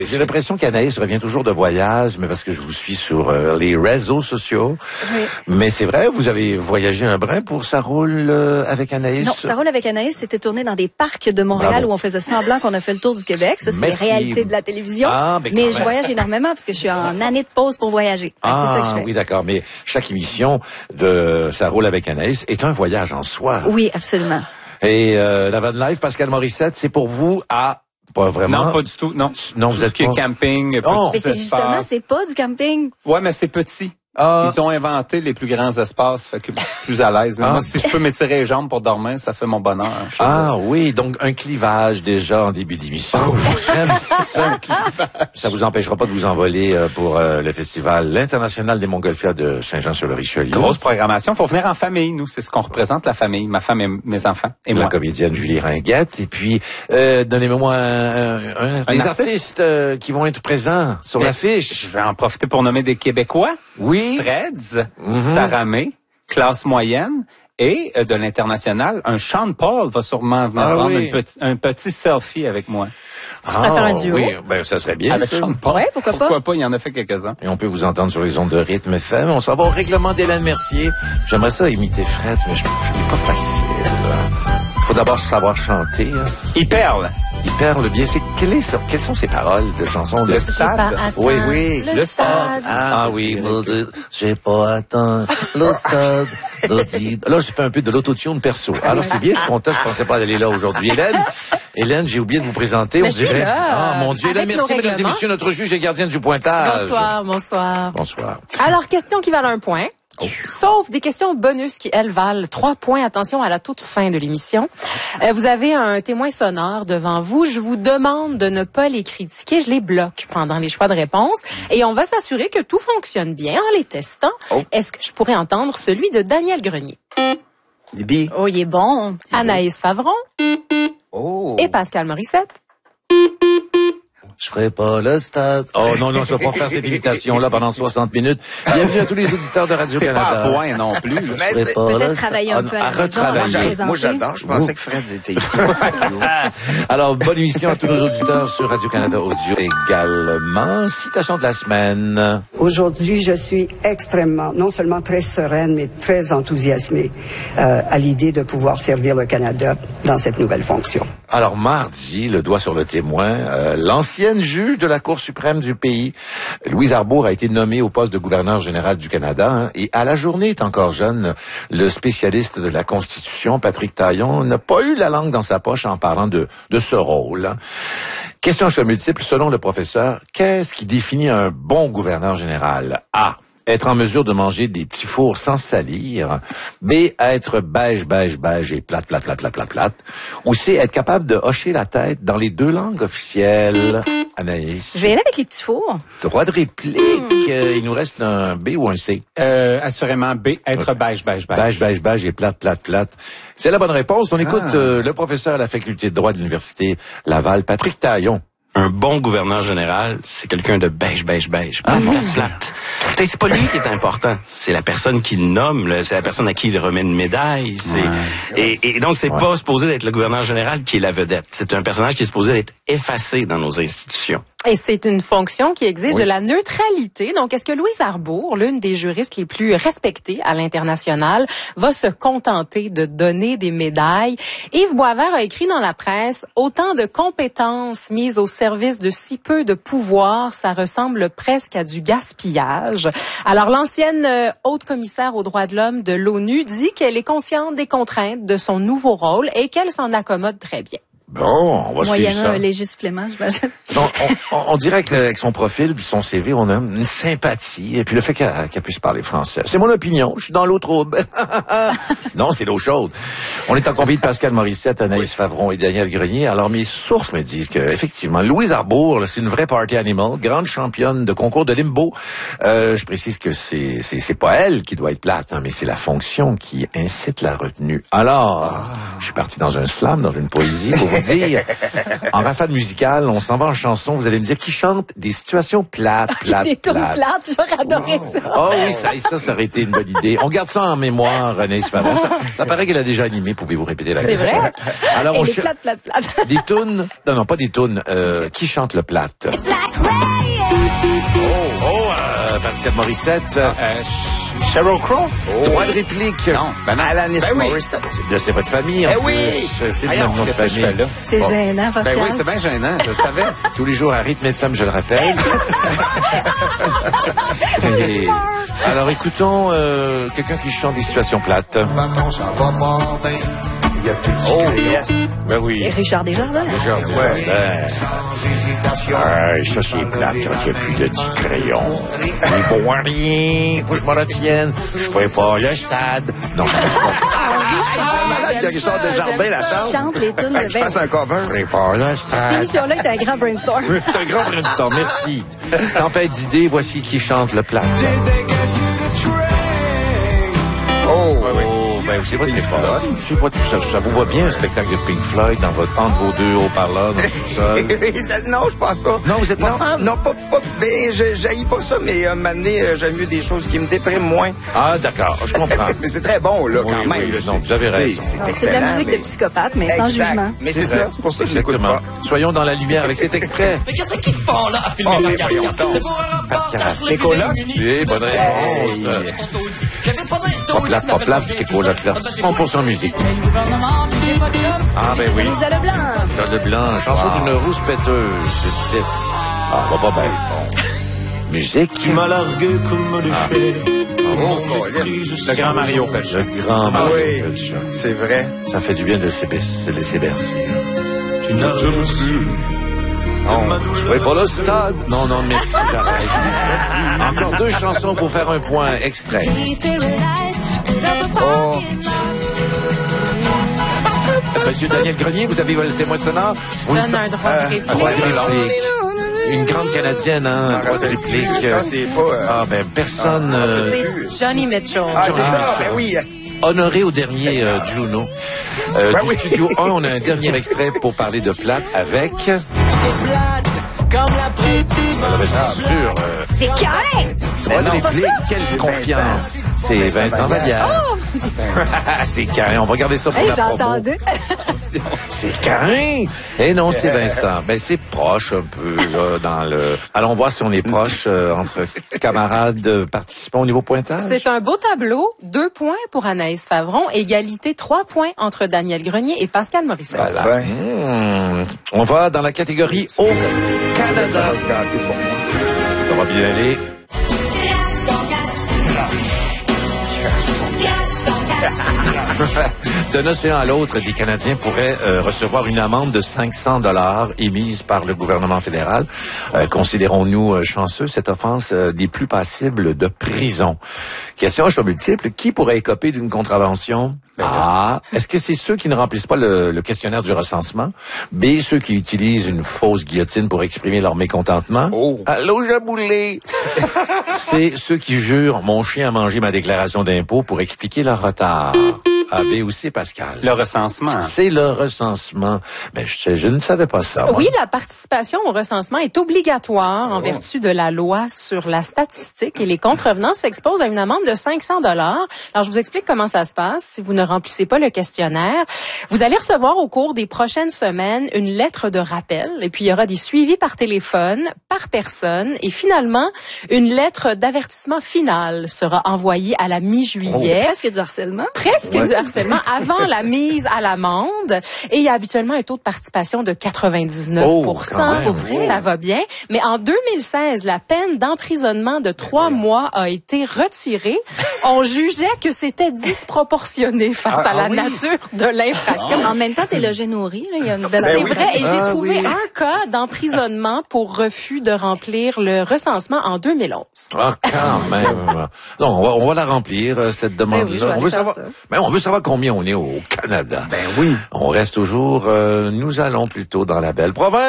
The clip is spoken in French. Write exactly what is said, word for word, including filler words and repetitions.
J'ai l'impression qu'Anaïs revient toujours de voyage, mais parce que je vous suis sur euh, les réseaux sociaux. Oui. Mais c'est vrai, vous avez voyagé un brin pour Ça roule euh, avec Anaïs? Non, Ça roule avec Anaïs, c'était tourné dans des parcs de Montréal. Bravo. Où on faisait semblant qu'on a fait le tour du Québec. Ça, c'est Merci. les réalités de la télévision. Ah, mais mais quand je même. voyage énormément parce que je suis en année de pause pour voyager. Ah, c'est ça que je fais. Oui, d'accord. Mais chaque émission de Ça roule avec Anaïs est un voyage en soi. Oui, absolument. Et euh, la Van Life, Pascal Morissette, c'est pour vous à... Pas vraiment. Non, pas du tout, non. Non, tout vous ce êtes qui pas... est camping, Oh. Mais c'est justement, c'est pas du camping. Ouais, mais c'est petit. Ah. Ils ont inventé les plus grands espaces, fait que je suis plus à l'aise. Ah. Moi, si je peux m'étirer les jambes pour dormir, ça fait mon bonheur. Je Ah oui, donc un clivage déjà en début d'émission. J'aime ça. Ça vous empêchera pas de vous envoler euh, pour euh, le festival international des Montgolfières de Saint-Jean-sur-le-Richelieu. Grosse programmation. Faut venir en famille, nous. C'est ce qu'on représente, la famille. Ma femme et mes enfants. Et La moi. comédienne Julie Ringuette. Et puis, euh, donnez-moi un, un, un, Un des artiste? artistes euh, qui vont être présents sur Mais l'affiche. Je vais en profiter pour nommer des Québécois. Oui. Threads, Mhm. Sarah May, classe moyenne. Et euh, de l'international, un Sean Paul va sûrement venir Ah prendre oui. une petit- un petit selfie avec moi. Tu préfères un duo? Oui, ben ça serait bien. Avec ça. Sean Paul. Ouais, pourquoi pas? Pourquoi pas? Il y en a fait quelques-uns. Et on peut vous entendre sur les ondes de rythme F M. On s'en va au règlement d'Hélène Mercier. J'aimerais ça imiter Fred, mais je c'est pas facile. Il faut d'abord savoir chanter. Hein. Il perle. Il perle bien. C'est quelles, est, quelles sont ces paroles de chansons? Le Le stade. Pas atteint Oui, oui. Le, Le stade. stade. Ah, oui, mon Dieu, j'ai pas atteint le stade. Là, j'ai fait un peu de l'autotune perso. Alors, c'est bien, je suis content, je pensais pas aller là aujourd'hui. Hélène, Hélène, j'ai oublié de vous présenter, Mais on je suis dirait. là, Ah, mon Dieu, Hélène, avec merci, nos mesdames et règlements. messieurs, notre juge et gardienne du pointage. Bonsoir, bonsoir. Bonsoir. Alors, questions qui valent un point. Oh. Sauf des questions bonus qui, elles, valent trois points. Attention à la toute fin de l'émission. Euh, vous avez un témoin sonore devant vous. Je vous demande de ne pas les critiquer. Je les bloque pendant les choix de réponse. Et on va s'assurer que tout fonctionne bien en les testant. Oh. Est-ce que je pourrais entendre celui de Daniel Grenier, Libby. Oh, il est bon. Anaïs Favron Oh. et Pascal Morissette? Je ferai pas le stade. Oh non, non, je vais pas faire cette imitation-là pendant soixante minutes. Bienvenue à tous les auditeurs de C'est pas à Radio-Canada. point non plus. là. Je ferai pas Peut-être le travailler stade. un peu Ah, à la maison, retravailler. avant de présenter. Moi, j'adore. Je pensais que Fred était ici. Alors, bonne émission à tous nos auditeurs sur Radio-Canada Audio également. Citation de la semaine. Aujourd'hui, je suis extrêmement, non seulement très sereine, mais très enthousiasmée euh, à l'idée de pouvoir servir le Canada dans cette nouvelle fonction. Alors, mardi, le doigt sur le témoin, euh, l'ancienne juge de la Cour suprême du pays, Louise Arbour, a été nommée au poste de gouverneur général du Canada. Hein, et à la journée est encore jeune, le spécialiste de la Constitution, Patrick Taillon, n'a pas eu la langue dans sa poche en parlant de, de ce rôle. Hein. Question choix multiple, selon le professeur, qu'est-ce qui définit un bon gouverneur général? A. Être en mesure de manger des petits fours sans salir. B. Être beige, beige, beige et plate, plate, plate, plate, plate, plate. Ou C. Être capable de hocher la tête dans les deux langues officielles. Anaïs. Je vais aller avec les petits fours. Droit de réplique. Euh, il nous reste un B ou un C. Euh, assurément B, être beige, beige, beige. Beige, beige, beige et plate, plate, plate. C'est la bonne réponse. On écoute euh, le professeur à la faculté de droit de l'Université Laval, Patrick Taillon. Un bon gouverneur général, c'est quelqu'un de beige, beige, beige. Plate, plate, plate. T'sais, c'est pas lui qui est important. C'est la personne qui le nomme, là. C'est la personne à qui il remet une médaille. C'est... Et, et donc, c'est Ouais. pas supposé d'être le gouverneur général qui est la vedette. C'est un personnage qui est supposé d'être effacé dans nos institutions. Et c'est une fonction qui exige Oui. de la neutralité. Donc, est-ce que Louise Arbour, l'une des juristes les plus respectées à l'international, va se contenter de donner des médailles? Yves Boisvert a écrit dans la presse, autant de compétences mises au service de si peu de pouvoir, ça ressemble presque à du gaspillage. Alors, l'ancienne euh, haute commissaire aux droits de l'homme de l'ONU dit qu'elle est consciente des contraintes de son nouveau rôle et qu'elle s'en accommode très bien. Bon, on va suivre Moyennant ça. un léger supplément, j'imagine. Donc, on, on, on dirait qu'avec son profil puis son C V, on a une sympathie. Et puis le fait qu'elle, qu'elle puisse parler français. C'est mon opinion. Je suis dans l'eau trouble. Non, c'est l'eau chaude. On est en compagnie de Pascal Morissette, Anaïs Favron et Daniel Grenier. Alors, mes sources me disent que, effectivement, Louise Arbour, là, c'est une vraie party animal, grande championne de concours de limbo. Euh, je précise que c'est, c'est, c'est pas elle qui doit être plate, hein, mais c'est la fonction qui incite la retenue. Alors, je suis parti dans un slam, dans une poésie, pour vous me dire, en rafale musicale, on s'en va en chanson, vous allez me dire qui chante des situations plates, plates, Des tunes plates. plates, j'aurais adoré ça. Oh oui, ça, ça, ça aurait été une bonne idée. On garde ça en mémoire, Anaïs Favron. Ça, ça paraît qu'elle a déjà animé. Pouvez-vous répéter la C'est question? vrai? Alors, Et on les ch- plates, plates, plates. des tunes. Non, non, pas des tunes. Euh, qui chante le plate? Oh, oh, euh, Pascal Morissette. Euh, Sh- Sheryl Crow? Droit de réplique. Non, ben non. Alanis Ben oui. Morissette. De c'est votre famille, en Eh plus. oui. C'est le Voyons, même nom de qu'est-ce que je famille. fais là? C'est Bon. gênant, Pascal. Ben oui, c'est bien gênant, je le savais. Tous les jours à rythme F M, je le rappelle. Et- alors écoutons euh, quelqu'un qui chante des situations plates. Oh, yes. Ben oui. Et Richard Desjardins. Déjà, Ouais. Ah, ça c'est plate quand il n'y a plus de petits crayons. Il faut voir rien, faut que je me retienne. Je fais pas le stade. Non, je malade que Richard Desjardins la chante. Chante les tunes de Je fasse un cover. ferai pas le Cette stade. émission-là est un grand brainstorm. C'est un grand brainstorm, merci. Tempête d'idées, voici qui chante le plat. Oh, Oh, ben, c'est votre effort. C'est votre, ça, ça vous va bien, un spectacle de Pink Floyd dans votre, entre vos deux haut-parleurs, dans tout ça? Ça- non, je pense pas. Non, vous êtes pas non, fan? Non, pas, pas, ben, je, j'haïs pas ça, mais euh, maintenant, euh, j'aime mieux des choses qui me dépriment moins. Ah, d'accord, je comprends. mais c'est très bon, là, Oui, quand même. oui, là, non, c'est- vous avez raison. c'est- C'est C'est de excellent. la musique mais... de psychopathe, mais sans Exact. jugement. Mais c'est ça, c'est pour ça que je l'écoute Exactement. pas. Soyons dans la lumière avec cet extrait. Mais qu'est-ce qu'ils font là à filmer Oh, la mais carte? voyons donc. C'est pour un reportage sur les C'est coloc? États-Unis. Oui, bonne réponse. J'avais pas d'into, Pas plate, pas plate, c'est coloc, là. cent pour cent musique. Ah, ben oui. Lisa Leblanc. Lisa Leblanc, chanson d'une rousse péteuse, c'est le titre. Ah, va pas bien. Bon. Musique. Qui m'a largué comme le chien. Oh, Le grand Mario Pelcha. Le grand Ah Mario oui, Pelcha. c'est vrai. Ça fait du bien de se laisser, se laisser bercer. Tu n'as reçu. Oui, pas le stade. Non, non, merci, j'arrête. Encore deux chansons pour faire un point. Extrait. Oh, Monsieur Daniel Grenier, vous avez le témoin sonore. Vous Donne ne- un droit de réplique. droit de réplique. Une grande Canadienne, hein, droit de réplique. ça, c'est pas... euh, Ah, ben, personne... euh, C'est Johnny Mitchell. Ah, c'est Johnny ça, Mitchell. ben oui. honoré au dernier euh, Juno. Euh, Ben du oui. Studio un, on a un dernier extrait pour parler de plate avec... Comme la prestige. Ah, ben, c'est sûr. euh, C'est carré! droit de c'est pas réplique, ça? quelle C'est confiance. Vincent. C'est Vincent Vincent Vallière. Oh, mon Dieu. C'est carré. On va garder ça pour Hey, la promo. j'entendais. C'est carré. Eh non, c'est Vincent. Ben, c'est proche un peu, là, dans le... Allons voir si on est proche euh, entre camarades euh, participants au niveau pointage. C'est un beau tableau. Deux points pour Anaïs Favron. Égalité, trois points entre Daniel Grenier et Pascal Morissette. Voilà. Ouais. Mmh. On va dans la catégorie au Canada. Ça va bien aller. D'un océan à l'autre, des Canadiens pourraient euh, recevoir une amende de cinq cents dollars émise par le gouvernement fédéral. Euh, considérons-nous euh, chanceux, cette offense euh, n'est plus passible de prison. Question à choix multiple, qui pourrait écoper d'une contravention? A. Est-ce que c'est ceux qui ne remplissent pas le, le questionnaire du recensement? B. Ceux qui utilisent une fausse guillotine pour exprimer leur mécontentement? Oh. Allô, Jaboulé! C'est ceux qui jurent « Mon chien a mangé ma déclaration d'impôt » pour expliquer leur retard. A, B ou C, Pascal? Le recensement. C'est le recensement. Mais je, sais- je ne savais pas ça. moi. Oui, la participation au recensement est obligatoire en Oh. vertu de la loi sur la statistique et les contrevenants s'exposent à une amende de cinq cents dollars. Alors, je vous explique comment ça se passe. Si vous ne remplissez pas le questionnaire, vous allez recevoir au cours des prochaines semaines une lettre de rappel et puis il y aura des suivis par téléphone, par personne et finalement, une lettre d'avertissement final sera envoyée à la C'est mi-juillet. presque du harcèlement. Presque du harcèlement avant la mise à l'amende. Et il y a habituellement un taux de participation de quatre-vingt-dix-neuf pour cent. Oh, quand même, Pour ça va bien. Mais en deux mille seize, la peine d'emprisonnement de trois mois a été retirée. On jugeait que c'était disproportionné face Ah, à la ah oui. nature de l'infraction. En même temps, t'es logé nourri, là. Il y a une belle C'est oui. vrai, et j'ai Ah, trouvé oui. un cas d'emprisonnement pour refus de remplir le recensement en deux mille onze. Ah, quand même. Non, on va, on va la remplir, euh, cette demande-là. Ben oui, je vais on aller veut faire savoir, ça. ben, on veut savoir combien on est au Canada. Ben oui. On reste toujours, euh, nous allons plutôt dans la belle province.